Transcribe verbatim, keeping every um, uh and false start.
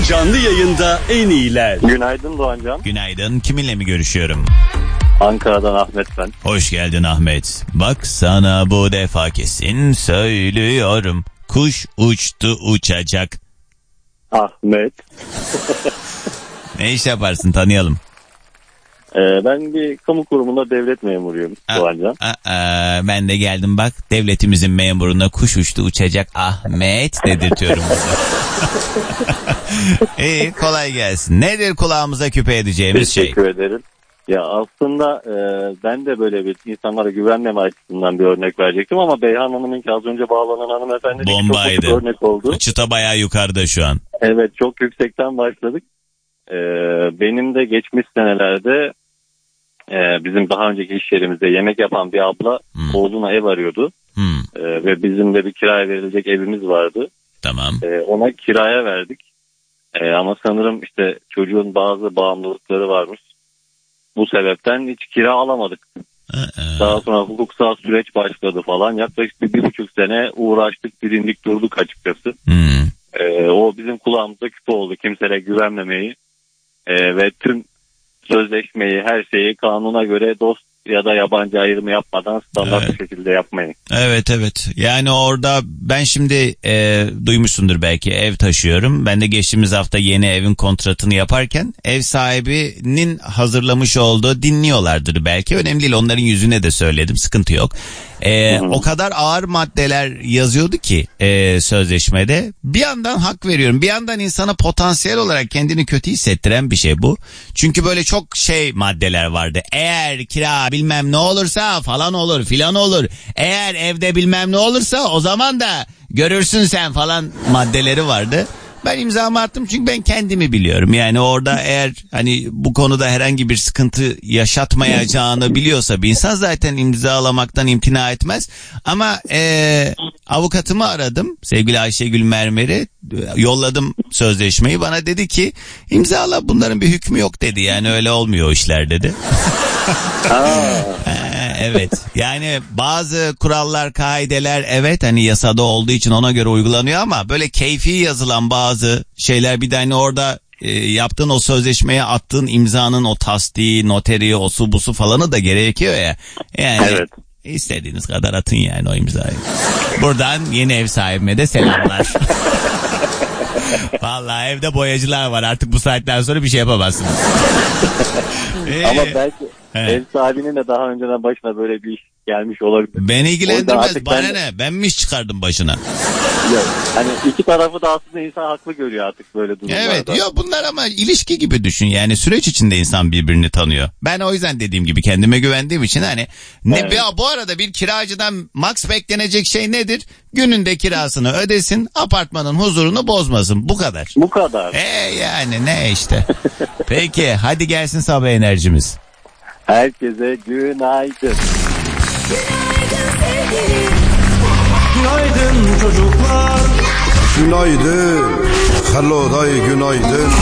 Canlı yayında en iyiler. Günaydın Doğancan. Günaydın. Kiminle mi görüşüyorum? Ankara'dan Ahmet ben. Hoş geldin Ahmet. Bak sana bu defa kesin söylüyorum. Kuş uçtu uçacak. Ahmet. Ne iş yaparsın, tanıyalım. Ee, ben bir kamu kurumunda devlet memuruyum Doğancan. Aa, ben de geldim bak, devletimizin memuruna kuş uçtu uçacak Ahmet dedirtiyorum. İyi, kolay gelsin. Nedir kulağımıza küpe edeceğimiz şey? Teşekkür ederim. Ya aslında e, ben de böyle bir insanlara güvenmeme açısından bir örnek verecektim ama Beyhan Hanım'ın az önce bağlanan hanımefendi bombaydı. Çok örnek oldu. Çıta bayağı yukarıda şu an. Evet, çok yüksekten başladık. E, benim de geçmiş senelerde e, bizim daha önceki iş yerimizde yemek yapan bir abla hmm. oğluna ev arıyordu. Hmm. E, ve bizim de bir kiraya verilecek evimiz vardı. Tamam. E, ona kiraya verdik. E, ama sanırım işte çocuğun bazı bağımlılıkları varmış. Bu sebepten hiç kira alamadık. Ee. Daha sonra hukuksal süreç başladı falan. Yaklaşık bir, bir buçuk sene uğraştık, dirindik durduk açıkçası. Hmm. Ee, o bizim kulağımızda küpe oldu. Kimselere güvenmemeyi e, ve tüm sözleşmeyi, her şeyi kanuna göre dost ya da yabancı ayrımı yapmadan standart evet. bir şekilde yapmayın. Evet evet. Yani orada ben şimdi e, duymuşsundur belki, ev taşıyorum. Ben de geçtiğimiz hafta yeni evin kontratını yaparken ev sahibinin hazırlamış olduğu, dinliyorlardır belki. Önemli değil, onların yüzüne de söyledim, sıkıntı yok. E, o kadar ağır maddeler yazıyordu ki e, sözleşmede. Bir yandan hak veriyorum, bir yandan insana potansiyel olarak kendini kötü hissettiren bir şey bu. Çünkü böyle çok şey maddeler vardı. Eğer kira bilmem ne olursa falan olur filan olur. Eğer evde bilmem ne olursa o zaman da görürsün sen falan maddeleri vardı. Ben imzamı attım çünkü ben kendimi biliyorum. Yani orada eğer hani bu konuda herhangi bir sıkıntı yaşatmayacağını biliyorsa bir insan zaten imzalamaktan imtina etmez. Ama ee, avukatımı aradım, sevgili Ayşegül Mermer'i, yolladım sözleşmeyi, bana dedi ki imzala, bunların bir hükmü yok dedi, yani öyle olmuyor o işler dedi. Evet, yani bazı kurallar, kaideler evet hani yasada olduğu için ona göre uygulanıyor ama böyle keyfi yazılan bazı şeyler, bir de hani orada e, yaptığın o sözleşmeye attığın imzanın o tasdiği, noteri, o su busu falanı da gerekiyor ya. Yani evet. İstediğiniz kadar atın yani o imzayı. Buradan yeni ev sahibime de selamlar. Vallahi evde boyacılar var, artık bu saatten sonra bir şey yapamazsınız. ee, Ama belki evet. ev sahibinin de daha önceden başına böyle bir iş gelmiş olabilir. Beni ilgilendirmez, bana ben... ne? Ben mi iş çıkardım başına? Yok, hani iki tarafı da aslında insan haklı görüyor artık böyle durumlarda. Evet, yok bunlar ama ilişki gibi düşün, yani süreç içinde insan birbirini tanıyor. Ben o yüzden dediğim gibi kendime güvendiğim için hani ne evet. ya, bu arada bir kiracıdan max beklenecek şey nedir? Gününde kirasını ödesin, apartmanın huzurunu bozmasın, bu kadar. Bu kadar. E yani ne işte. Peki hadi gelsin sabah enerjimiz. Herkese günaydın. Günaydın çocuklar. Günaydın. Hello day, günaydın.